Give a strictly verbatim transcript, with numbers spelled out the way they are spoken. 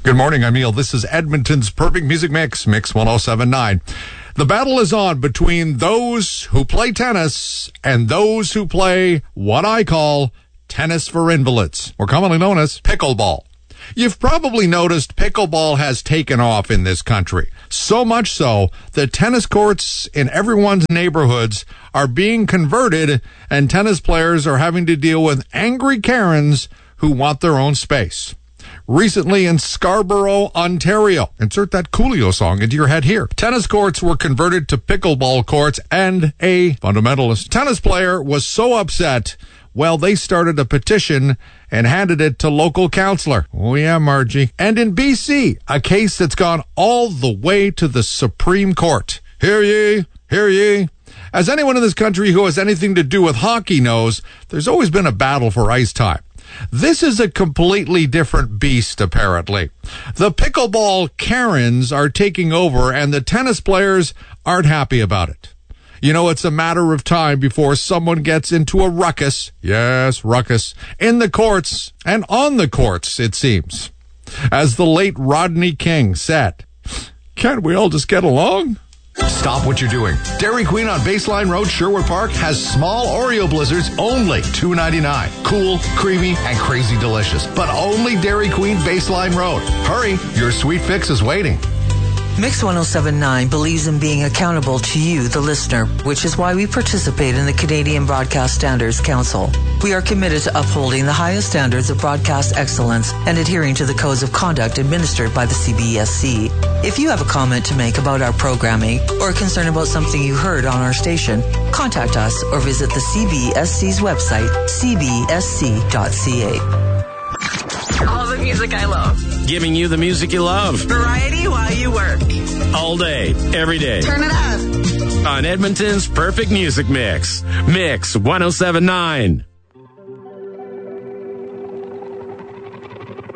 Good morning, I'm Neil. This is Edmonton's Perfect Music Mix, Mix one oh seven point nine. The battle is on between those who play tennis and those who play what I call tennis for invalids, or commonly known as pickleball. You've probably noticed pickleball has taken off in this country, so much so that tennis courts in everyone's neighborhoods are being converted and tennis players are having to deal with angry Karens who want their own space. Recently in Scarborough, Ontario, insert that Coolio song into your head here, tennis courts were converted to pickleball courts, and a fundamentalist tennis player was so upset, well, they started a petition and handed it to local councillor. Oh yeah, Margie. And in B C, a case that's gone all the way to the Supreme Court. Hear ye, hear ye. As anyone in this country who has anything to do with hockey knows, there's always been a battle for ice time. This is a completely different beast, apparently. The pickleball Karens are taking over, and the tennis players aren't happy about it. You know, it's a matter of time before someone gets into a ruckus, yes, ruckus, in the courts and on the courts, it seems. As the late Rodney King said, can't we all just get along? Stop what you're doing. Dairy Queen on Baseline Road, Sherwood Park, has small Oreo blizzards, only two ninety-nine. Cool, creamy, and crazy delicious. But only Dairy Queen, Baseline Road. Hurry, your sweet fix is waiting. Mix one oh seven point nine believes in being accountable to you, the listener, which is why we participate in the Canadian Broadcast Standards Council. We are committed to upholding the highest standards of broadcast excellence and adhering to the codes of conduct administered by the C B S C. If you have a comment to make about our programming or a concern about something you heard on our station, contact us or visit the C B S C's website, c b s c dot c a. All the music I love. Giving you the music you love. Variety while you work. All day, every day. Turn it up. On Edmonton's Perfect Music Mix. Mix one oh seven point nine.